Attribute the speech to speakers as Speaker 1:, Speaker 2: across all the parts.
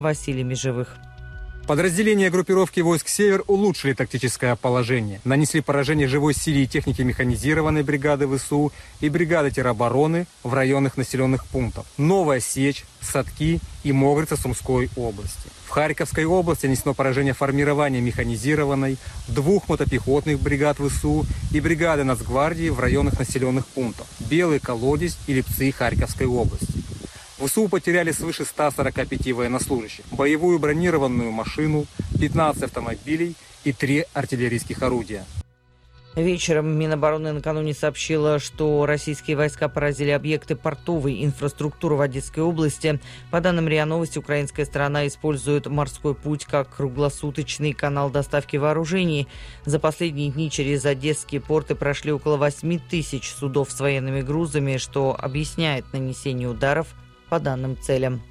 Speaker 1: Василий Межевых.
Speaker 2: Подразделения группировки войск «Север» улучшили тактическое положение. Нанесли поражение живой силе и технике механизированной бригады ВСУ и бригады теробороны в районах населенных пунктов Новая Сечь, Садки и Могрица Сумской области. В Харьковской области нанесено поражение формирования механизированной 2 мотопехотных бригад ВСУ и бригады Нацгвардии в районах населенных пунктов Белый Колодец и Липцы Харьковской области. ВСУ потеряли свыше 145 военнослужащих, боевую бронированную машину, 15 автомобилей и 3 артиллерийских орудия.
Speaker 1: Вечером Минобороны накануне сообщила, что российские войска поразили объекты портовой инфраструктуры в Одесской области. По данным РИА Новости, украинская сторона использует морской путь как круглосуточный канал доставки вооружений. За последние дни через одесские порты прошли около 8 тысяч судов с военными грузами, что объясняет нанесение ударов по данным целям.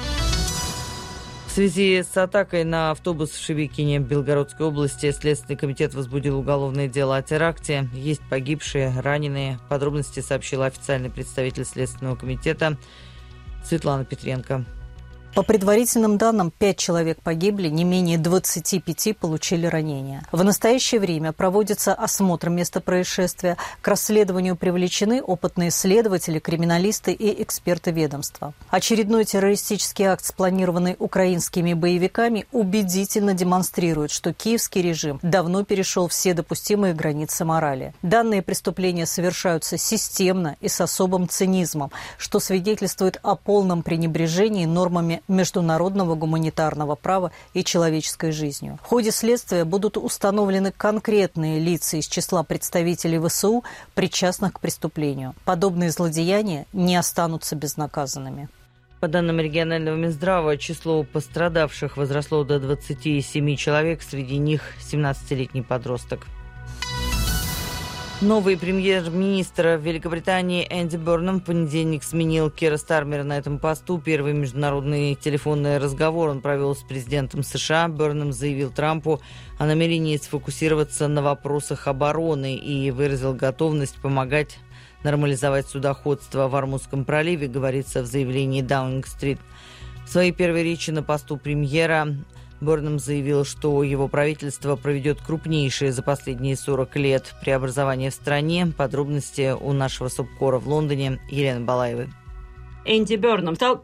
Speaker 1: В связи с атакой на автобус в Шебекине Белгородской области Следственный комитет возбудил уголовное дело о теракте. Есть погибшие, раненые. Подробности сообщила официальный представитель Следственного комитета Светлана Петренко.
Speaker 3: По предварительным данным, 5 человек погибли, не менее 25 получили ранения. В настоящее время проводится осмотр места происшествия. К расследованию привлечены опытные следователи, криминалисты и эксперты ведомства. Очередной террористический акт, спланированный украинскими боевиками, убедительно демонстрирует, что киевский режим давно перешел все допустимые границы морали. Данные преступления совершаются системно и с особым цинизмом, что свидетельствует о полном пренебрежении нормами международного гуманитарного права и человеческой жизнью. В ходе следствия будут установлены конкретные лица из числа представителей ВСУ, причастных к преступлению. Подобные злодеяния не останутся безнаказанными.
Speaker 1: По данным регионального Минздрава, число пострадавших возросло до 27 человек, среди них 17-летний подросток. Новый премьер-министр Великобритании Энди Бернам в понедельник сменил Кира Стармера на этом посту. Первый международный телефонный разговор он провел с президентом США. Бернам заявил Трампу о намерении сфокусироваться на вопросах обороны и выразил готовность помогать нормализовать судоходство в Ормузском проливе, говорится в заявлении Даунинг-стрит. В своей первой речи на посту премьера Бернам заявил, что его правительство проведет крупнейшие за последние 40 лет преобразования в стране. Подробности у нашего субкора в Лондоне Елены Балаевой.
Speaker 4: Энди Бернам стал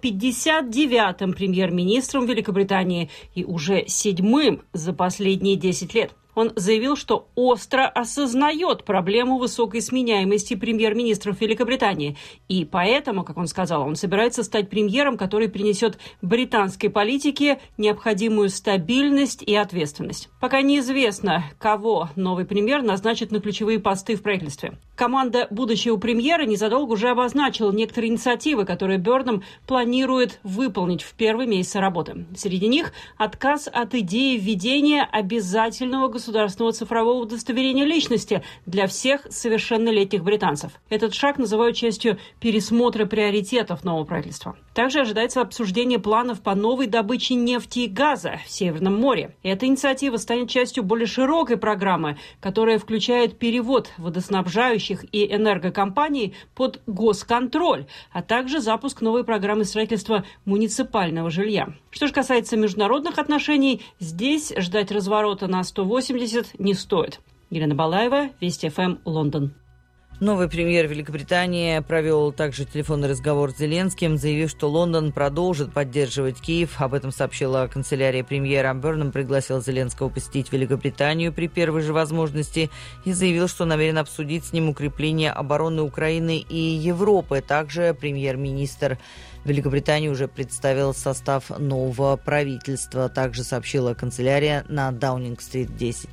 Speaker 4: 59-м премьер-министром Великобритании и уже 7-м за последние 10 лет. Он заявил, что остро осознает проблему высокой сменяемости премьер-министров Великобритании. И поэтому, как он сказал, он собирается стать премьером, который принесет британской политике необходимую стабильность и ответственность. Пока неизвестно, кого новый премьер назначит на ключевые посты в правительстве. Команда будущего премьера незадолго уже обозначила некоторые инициативы, которые Бернам планирует выполнить в первые месяцы работы. Среди них отказ от идеи введения обязательного государственного цифрового удостоверения личности для всех совершеннолетних британцев. Этот шаг называют частью пересмотра приоритетов нового правительства. Также ожидается обсуждение планов по новой добыче нефти и газа в Северном море. Эта инициатива станет частью более широкой программы, которая включает перевод водоснабжающих и энергокомпаний под госконтроль, а также запуск новой программы строительства муниципального жилья. Что же касается международных отношений, здесь ждать разворота на 180 не стоит. Елена Балаева, Вести ФМ, Лондон.
Speaker 1: Новый премьер Великобритании провел также телефонный разговор с Зеленским, заявив, что Лондон продолжит поддерживать Киев. Об этом сообщила канцелярия премьера. Бернам пригласил Зеленского посетить Великобританию при первой же возможности и заявил, что намерен обсудить с ним укрепление обороны Украины и Европы. Также премьер-министр Великобритании уже представил состав нового правительства. Также сообщила канцелярия на Даунинг-стрит 10.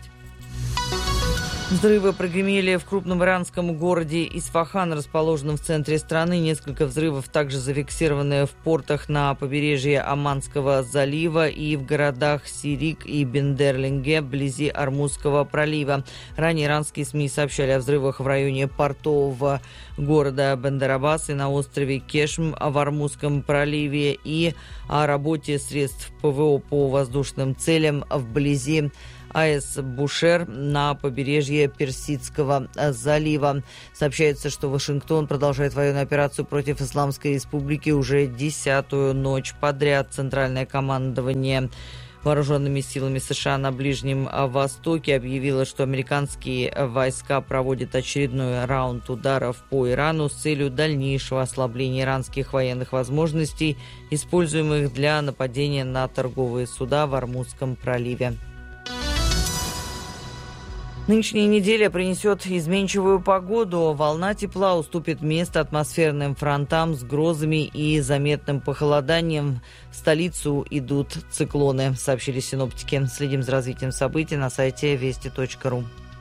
Speaker 1: Взрывы прогремели в крупном иранском городе Исфахан, расположенном в центре страны. Несколько взрывов также зафиксированы в портах на побережье Оманского залива и в городах Сирик и Бендерлинге вблизи Ормузского пролива. Ранее иранские СМИ сообщали о взрывах в районе портового города Бендер-Аббас и на острове Кешм в Ормузском проливе и о работе средств ПВО по воздушным целям вблизи АЭС Бушер на побережье Персидского залива. Сообщается, что Вашингтон продолжает военную операцию против Исламской Республики уже 10-ю ночь подряд. Центральное командование Вооруженными силами США на Ближнем Востоке объявило, что американские войска проводят очередной раунд ударов по Ирану с целью дальнейшего ослабления иранских военных возможностей, используемых для нападения на торговые суда в Ормузском проливе. Нынешняя неделя принесет изменчивую погоду. Волна тепла уступит место атмосферным фронтам с грозами и заметным похолоданием. В столицу идут циклоны, сообщили синоптики. Следим за развитием событий на сайте вести.ру.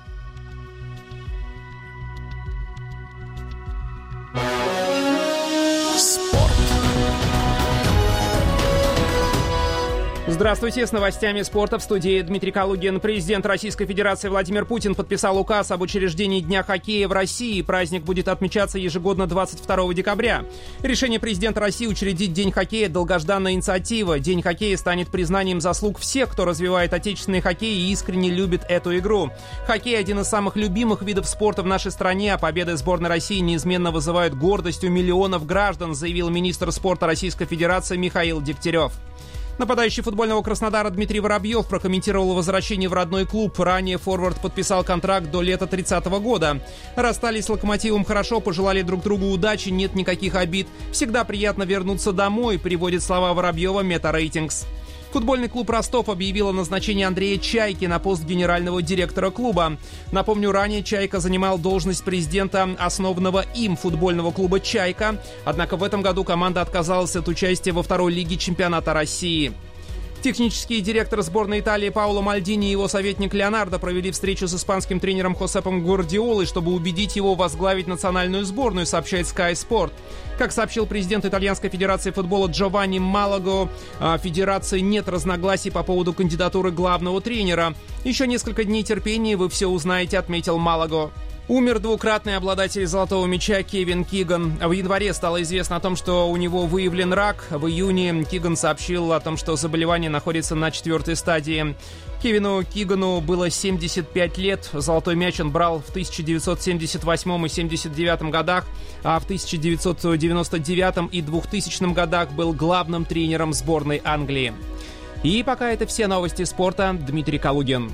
Speaker 5: Здравствуйте, с новостями спорта в студии Дмитрий Калугин. Президент Российской Федерации Владимир Путин подписал указ об учреждении Дня хоккея в России. Праздник будет отмечаться ежегодно 22 декабря. Решение президента России учредить День хоккея – долгожданная инициатива. День хоккея станет признанием заслуг всех, кто развивает отечественный хоккей и искренне любит эту игру. Хоккей – один из самых любимых видов спорта в нашей стране, а победы сборной России неизменно вызывают гордость у миллионов граждан, заявил министр спорта Российской Федерации Михаил Дегтярев. Нападающий футбольного Краснодара Дмитрий Воробьев прокомментировал возвращение в родной клуб. Ранее форвард подписал контракт до лета 30-го года. Расстались с «Локомотивом» хорошо, пожелали друг другу удачи, нет никаких обид. Всегда приятно вернуться домой, приводит слова Воробьева Метарейтингс. Футбольный клуб «Ростов» объявил о назначении Андрея Чайки на пост генерального директора клуба. Напомню, ранее Чайка занимал должность президента основанного им футбольного клуба «Чайка». Однако в этом году команда отказалась от участия во второй лиге чемпионата России. Технический директор сборной Италии Паоло Мальдини и его советник Леонардо провели встречу с испанским тренером Хосепом Гвардиолой, чтобы убедить его возглавить национальную сборную, сообщает Sky Sport. Как сообщил президент Итальянской федерации футбола Джованни Малаго, в федерации нет разногласий по поводу кандидатуры главного тренера. Еще несколько дней терпения, и вы все узнаете, отметил Малаго. Умер двукратный обладатель золотого мяча Кевин Киган. В январе стало известно о том, что у него выявлен рак. В июне Киган сообщил о том, что заболевание находится на 4-й стадии. Кевину Кигану было 75 лет. Золотой мяч он брал в 1978 и 1979 годах, а в 1999 и 2000 годах был главным тренером сборной Англии. И пока это все новости спорта. Дмитрий Калугин.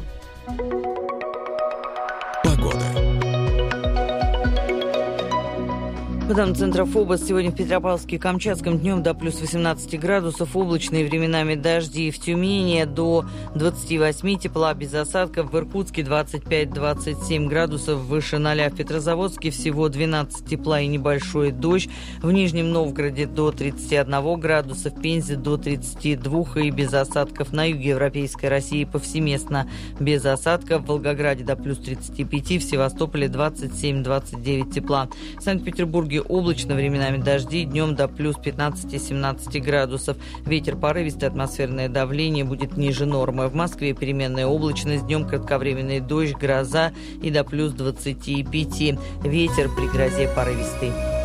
Speaker 1: По данным Центра ФОБОС, сегодня в Петропавловске и Камчатском днем до плюс 18 градусов, облачные временами дожди. В Тюмени до 28 тепла без осадков, в Иркутске 25-27 градусов, выше 0. В Петрозаводске всего 12 тепла и небольшой дождь. В Нижнем Новгороде до 31 градуса, в Пензе до 32 и без осадков. На юге Европейской России повсеместно без осадков, в Волгограде до плюс 35, в Севастополе 27-29 тепла. В Санкт-Петербурге облачно, временами дожди, днем до плюс 15-17 градусов. Ветер порывистый, атмосферное давление будет ниже нормы. В Москве переменная облачность, днем кратковременный дождь, гроза и до плюс 25. Ветер при грозе порывистый.